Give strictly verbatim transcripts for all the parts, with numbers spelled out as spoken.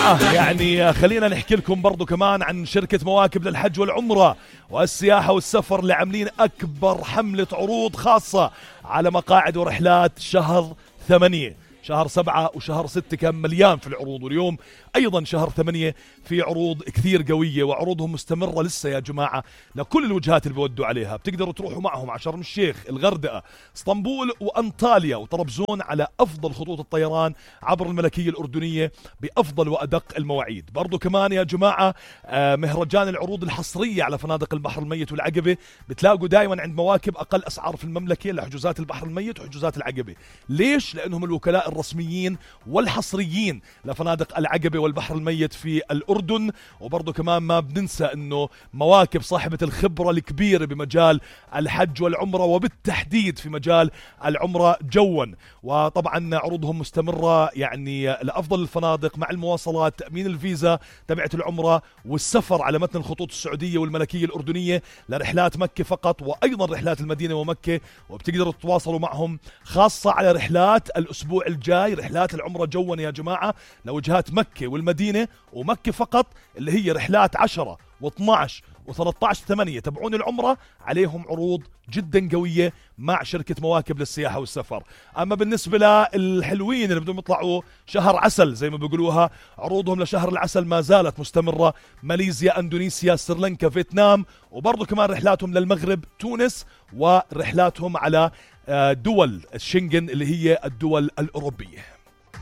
جماعة يعني خلينا نحكي لكم برضو كمان عن شركة مواكب للحج والعمرة والسياحة والسفر اللي عاملين أكبر حملة عروض خاصة على مقاعد ورحلات شهر ثمانية. شهر سبعة وشهر ستة كان مليان في العروض، واليوم أيضا شهر ثمانية في عروض كثير قوية، وعروضهم مستمرة لسه يا جماعة لكل الوجهات اللي بودوا عليها. بتقدروا تروحوا معهم على شرم الشيخ، الغردقة، اسطنبول وأنطاليا وطرابزون على أفضل خطوط الطيران عبر الملكية الأردنية بأفضل وأدق المواعيد. برضو كمان يا جماعة مهرجان العروض الحصرية على فنادق البحر الميت والعقبة بتلاقوا دائما عند مواكب أقل أسعار في المملكة لحجوزات البحر الميت وحجوزات العقبة. ليش؟ لأنهم الوكلاء الرسميين والحصريين لفنادق العقبة والبحر الميت في الأردن. وبرضو كمان ما بننسى أنه مواكب صاحبة الخبرة الكبيرة بمجال الحج والعمرة، وبالتحديد في مجال العمرة جوا. وطبعا عروضهم مستمرة يعني لأفضل الفنادق مع المواصلات، تأمين الفيزا تبعت العمرة، والسفر على متن الخطوط السعودية والملكية الأردنية لرحلات مكة فقط، وأيضا رحلات المدينة ومكة. وبتقدروا تتواصلوا معهم خاصة على رحلات الأسبوع الجاي، رحلات العمرة جوا يا جماعة لوجهات مكة والمدينة ومكة فقط، اللي هي رحلات عشرة واثناشر وثلاثة عشر ثمانية. تبعون العمرة عليهم عروض جدا قوية مع شركة مواكب للسياحة والسفر. أما بالنسبة للحلوين اللي بدهم يطلعوا شهر عسل زي ما بيقولوها، عروضهم لشهر العسل ما زالت مستمرة: ماليزيا، أندونيسيا، سريلانكا، فيتنام، وبرضو كمان رحلاتهم للمغرب، تونس، ورحلاتهم على دول الشنغن اللي هي الدول الأوروبية.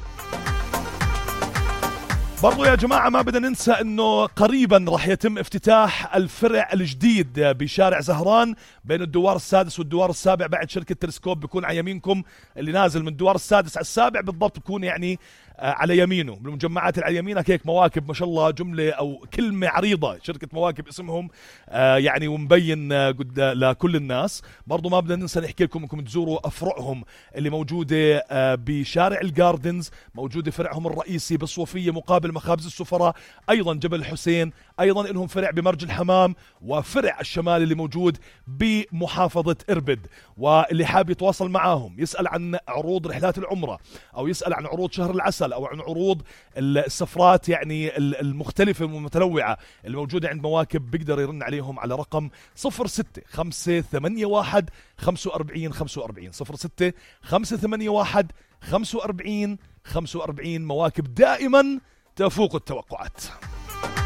برضو يا جماعة ما بدنا ننسى انه قريبا راح يتم افتتاح الفرع الجديد بشارع زهران بين الدوار السادس والدوار السابع. بعد شركة تلسكوب بيكون على يمينكم، اللي نازل من الدوار السادس على السابع بالضبط بيكون يعني على يمينه، بالمجمعات اللي على يمينك هيك مواكب ما شاء الله، جملة أو كلمة عريضة، شركة مواكب اسمهم آه يعني ومبين آه قد لكل الناس. برضو ما بدنا ننسى نحكي لكم انكم تزوروا أفرعهم اللي موجودة آه بشارع الجاردنز، موجودة فرعهم الرئيسي بالصوفية مقابل مخابز السفراء، أيضا جبل الحسين، أيضا لهم فرع بمرج الحمام، وفرع الشمال اللي موجود بمحافظة إربد. واللي حاب يتواصل معاهم يسأل عن عروض رحلات العمرة، أو يسأل عن عروض شهر العسل، أو عن عروض السفرات يعني المختلفة والمتنوعة اللي موجودة عند مواكب، بيقدر يرن عليهم على رقم صفر ستة خمسة ثمانية واحد خمسة وأربعين خمسة وأربعين صفر ستة خمسة ثمانية واحد خمسة وأربعين خمسة وأربعين. مواكب دائما تفوق التوقعات.